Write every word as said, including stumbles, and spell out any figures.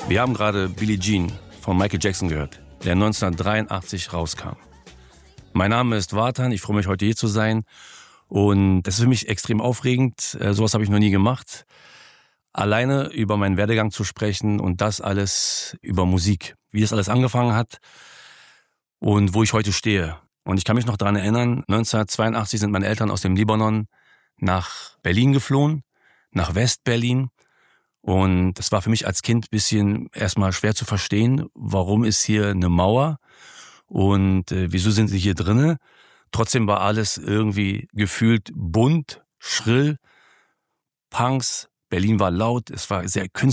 Wir haben gerade Billie Jean von Michael Jackson gehört, der neunzehnhundertdreiundachtzig rauskam. Mein Name ist Vartan, ich freue mich, heute hier zu sein. Und das ist für mich extrem aufregend. Äh, sowas habe ich noch nie gemacht. Alleine über meinen Werdegang zu sprechen und das alles über Musik. Wie das alles angefangen hat und wo ich heute stehe. Und ich kann mich noch daran erinnern, neunzehnhundertzweiundachtzig sind meine Eltern aus dem Libanon nach Berlin geflohen, nach West-Berlin. Und das war für mich als Kind ein bisschen erstmal schwer zu verstehen, warum ist hier eine Mauer und äh, wieso sind sie hier drinne. Trotzdem war alles irgendwie gefühlt bunt, schrill, Punks, Berlin war laut, es war sehr künstlich.